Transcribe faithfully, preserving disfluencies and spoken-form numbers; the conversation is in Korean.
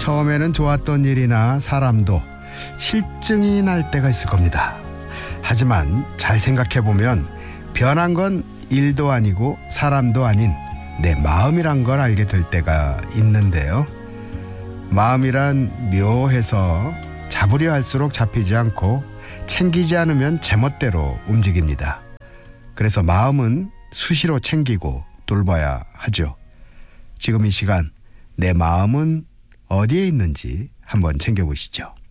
처음에는 좋았던 일이나 사람도 실증이 날 때가 있을 겁니다. 하지만 잘 생각해보면 변한 건 일도 아니고 사람도 아닌 내 마음이란 걸 알게 될 때가 있는데요. 마음이란 묘해서 잡으려 할수록 잡히지 않고 챙기지 않으면 제멋대로 움직입니다. 그래서 마음은 수시로 챙기고 돌봐야 하죠. 지금 이 시간 내 마음은 어디에 있는지 한번 챙겨보시죠.